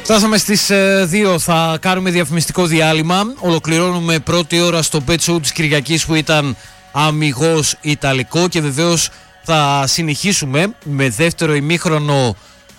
Φτάσαμε στις 2, θα κάνουμε διαφημιστικό διάλειμμα. Ολοκληρώνουμε πρώτη ώρα στο Bet Show της Κυριακής που ήταν αμιγώς ιταλικό και βεβαίως θα συνεχίσουμε με δεύτερο ημίχρονο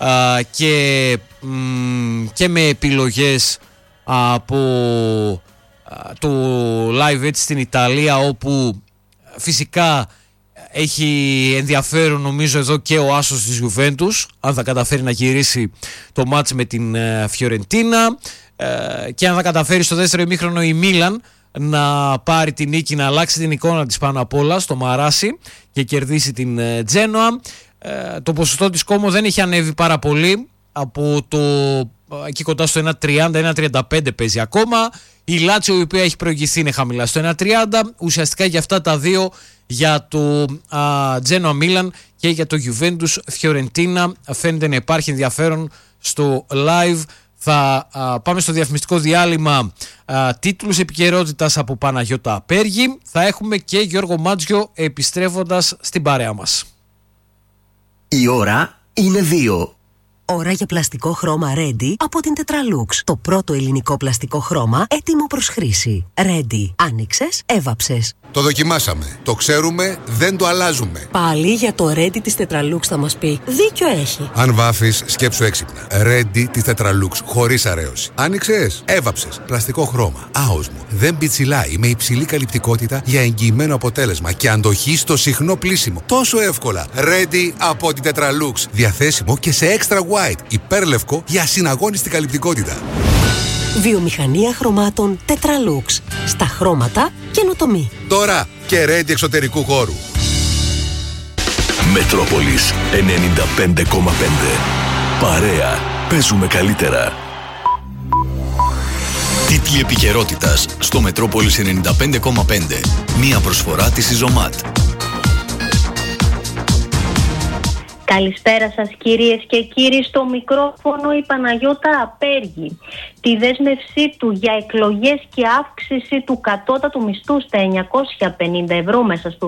και με επιλογές από το live έτσι στην Ιταλία, όπου φυσικά έχει ενδιαφέρον νομίζω εδώ και ο άσος της Γιουβέντους, αν θα καταφέρει να γυρίσει το μάτς με την Φιωρεντίνα και αν θα καταφέρει στο δεύτερο ημίχρονο η Μίλαν να πάρει την νίκη, να αλλάξει την εικόνα της πάνω απ' όλα στο Μαράσι και κερδίσει την Τζένοα. Το ποσοστό της Κόμο δεν έχει ανέβει πάρα πολύ, από το εκεί κοντά στο 1.30-1.35 παίζει ακόμα. Η Λάτσιο, η οποία έχει προηγηθεί, είναι χαμηλά στο 1.30. Ουσιαστικά για αυτά τα δύο, για το Τζένοα Μίλαν και για το Γιουβέντους Φιωρεντίνα, φαίνεται να υπάρχει ενδιαφέρον στο live. Θα πάμε στο διαφημιστικό διάλειμμα. Τίτλους επικαιρότητας από Παναγιώτα Απέργη. Θα έχουμε και Γιώργο Μάτζιο επιστρέφοντας στην παρέα μας. Η ώρα είναι 2. Ώρα για πλαστικό χρώμα Ready από την Tetralux. Το πρώτο ελληνικό πλαστικό χρώμα έτοιμο προς χρήση. Ready. Άνοιξες, έβαψες. Το δοκιμάσαμε. Το ξέρουμε, δεν το αλλάζουμε. Πάλι για το Ready της Tetralux θα μας πει. Δίκιο έχει. Αν βάφεις, σκέψου έξυπνα. Ready της Tetralux, χωρίς αρέωση. Άνοιξες, έβαψες. Πλαστικό χρώμα. Άοσμο. Δεν πιτσιλάει, με υψηλή καλυπτικότητα για εγγυημένο αποτέλεσμα και αντοχή στο συχνό πλύσιμο. Τόσο εύκολα. Ready από την Tetralux. Διαθέσιμο και σε extra white. Υπέρλευκο για ασυναγώνιστη καλυπτικότητα. Βιομηχανία χρωμάτων Tetralux. Στα χρώματα καινοτομή. Τώρα και Ready εξωτερικού χώρου. Μετρόπολης 95,5. Παρέα. Παίζουμε καλύτερα. Τίτλοι επικαιρότητας στο Μετρόπολης 95,5. Μία προσφορά της Ιζωμάτ. Καλησπέρα σας κυρίες και κύριοι, στο μικρόφωνο η Παναγιώτα Απέργη. Τη δέσμευσή του για εκλογές και αύξηση του κατώτατου μισθού στα 950 ευρώ μέσα στο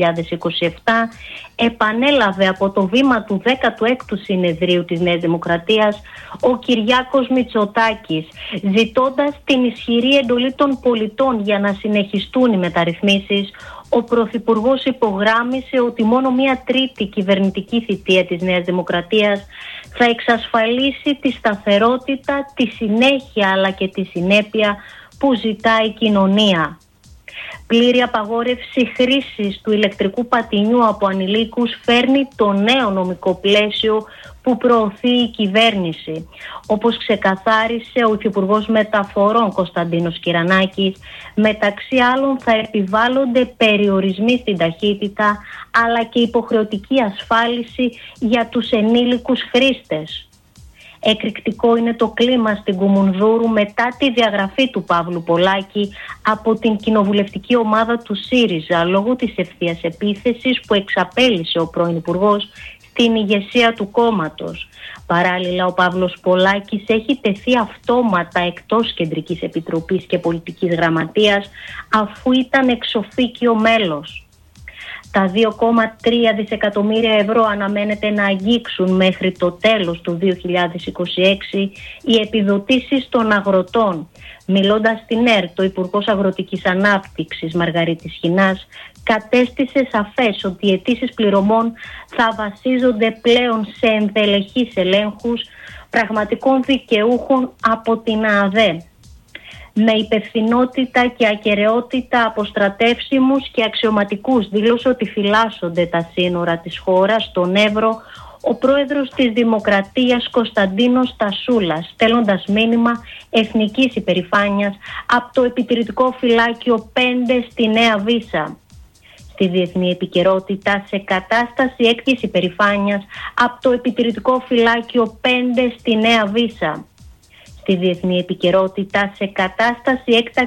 2027 επανέλαβε από το βήμα του 16ου συνεδρίου της Νέας Δημοκρατίας ο Κυριάκος Μητσοτάκης, ζητώντας την ισχυρή εντολή των πολιτών για να συνεχιστούν οι μεταρρυθμίσεις. Ο Πρωθυπουργός υπογράμμισε ότι μόνο μία τρίτη κυβερνητική θητεία της Νέας Δημοκρατίας θα εξασφαλίσει τη σταθερότητα, τη συνέχεια αλλά και τη συνέπεια που ζητάει η κοινωνία. Πλήρη απαγόρευση χρήσης του ηλεκτρικού πατινιού από ανηλίκους φέρνει το νέο νομικό πλαίσιο που προωθεί η κυβέρνηση. Όπως ξεκαθάρισε ο Υφυπουργός Μεταφορών Κωνσταντίνος Κυρανάκης, μεταξύ άλλων θα επιβάλλονται περιορισμοί στην ταχύτητα αλλά και υποχρεωτική ασφάλιση για τους ενήλικους χρήστες. Εκρηκτικό είναι το κλίμα στην Κουμουνδούρου μετά τη διαγραφή του Παύλου Πολάκη από την κοινοβουλευτική ομάδα του ΣΥΡΙΖΑ λόγω της ευθείας επίθεσης που εξαπέλυσε ο πρώην Υπουργός στην ηγεσία του κόμματος. Παράλληλα, ο Παύλος Πολάκης έχει τεθεί αυτόματα εκτός Κεντρικής Επιτροπής και Πολιτικής Γραμματείας αφού ήταν εξοφίκιο μέλος. Τα 2,3 δισεκατομμύρια ευρώ αναμένεται να αγγίξουν μέχρι το τέλος του 2026 οι επιδοτήσεις των αγροτών. Μιλώντας στην ΕΡΤ, ο Υπουργός Αγροτικής Ανάπτυξης Μαργαρίτης Χινάς κατέστησε σαφές ότι οι αιτήσεις πληρωμών θα βασίζονται πλέον σε ενδελεχείς ελέγχους πραγματικών δικαιούχων από την ΑΔΕ. Με υπευθυνότητα και ακεραιότητα από στρατεύσιμους και αξιωματικούς δήλωσε ότι φυλάσσονται τα σύνορα της χώρας στον Εύρο ο πρόεδρος της Δημοκρατίας Κωνσταντίνος Τασούλας, στέλνοντας μήνυμα εθνικής υπερηφάνειας από το επιτηρητικό φυλάκιο 5 στη Νέα Βίσα. Στη διεθνή επικαιρότητα, σε κατάσταση έκτης υπερηφάνειας από το επιτηρητικό φυλάκιο 5 στη Νέα Βίσα. Στη διεθνή επικαιρότητα, σε κατάσταση έκτακτης